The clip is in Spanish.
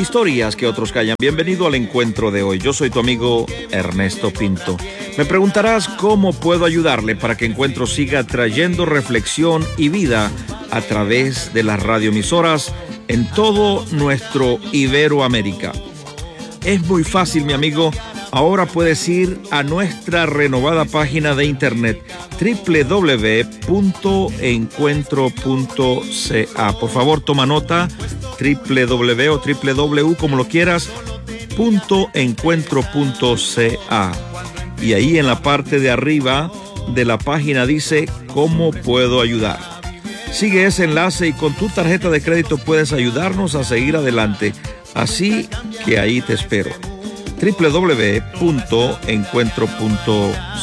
Historias que otros callan. Bienvenido al encuentro de hoy. Yo soy tu amigo Ernesto Pinto. Me preguntarás cómo puedo ayudarle para que Encuentro siga trayendo reflexión y vida a través de las radioemisoras en todo nuestro Iberoamérica. Es muy fácil, mi amigo. Ahora puedes ir a nuestra renovada página de internet www.encuentro.ca. Por favor, toma nota, www o www, como lo quieras, .encuentro.ca. Y ahí en la parte de arriba de la página dice ¿cómo puedo ayudar? Sigue ese enlace y con tu tarjeta de crédito puedes ayudarnos a seguir adelante. Así que ahí te espero. www.encuentro.ca.